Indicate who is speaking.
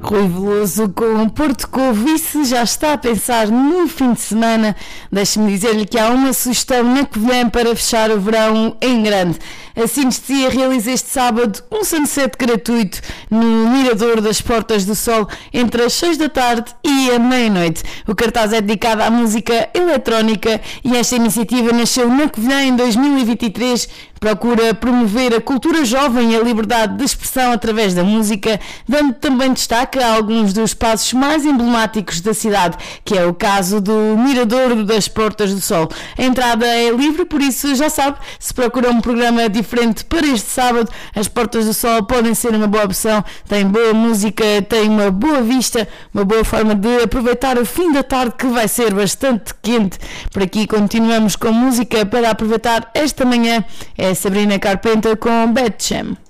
Speaker 1: Rui Veloso com Porto Covo. E se já está a pensar no fim de semana, deixe-me dizer-lhe que há uma sugestão na Covilhã para fechar o verão em grande. A Sinestesia realiza este sábado um sunset gratuito no Mirador das Portas do Sol entre as 6 da tarde e a meia-noite. O cartaz é dedicado à música eletrónica e esta iniciativa nasceu na Covilhã em 2023. Procura promover a cultura jovem e a liberdade de expressão através da música, dando também destaque a alguns dos espaços mais emblemáticos da cidade, que é o caso do Mirador das Portas do Sol. A entrada é livre, por isso já sabe, se procura um programa diferente para este sábado, as Portas do Sol podem ser uma boa opção. Tem boa música, tem uma boa vista, uma boa forma de aproveitar o fim da tarde, que vai ser bastante quente. Por aqui continuamos com música para aproveitar esta manhã. É Sabrina Carpenter com Bad Jam.